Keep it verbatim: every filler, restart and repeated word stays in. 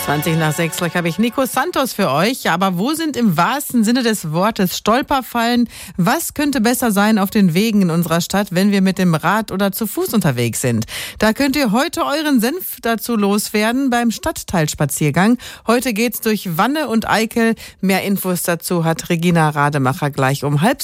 zwanzig nach sechs, gleich habe ich Nico Santos für euch. Aber wo sind im wahrsten Sinne des Wortes Stolperfallen? Was könnte besser sein auf den Wegen in unserer Stadt, wenn wir mit dem Rad oder zu Fuß unterwegs sind? Da könnt ihr heute euren Senf dazu loswerden beim Stadtteilspaziergang. Heute geht's durch Wanne und Eickel. Mehr Infos dazu hat Regina Rademacher gleich um halb